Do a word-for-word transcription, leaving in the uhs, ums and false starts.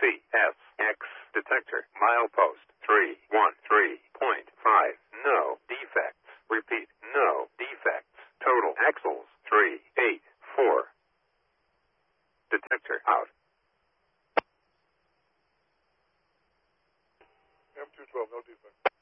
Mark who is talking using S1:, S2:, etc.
S1: C S X detector. Milepost three one three point five. No defects. Repeat, no defects. Total axles three eight four. Detector out.
S2: M two twelve, no defects.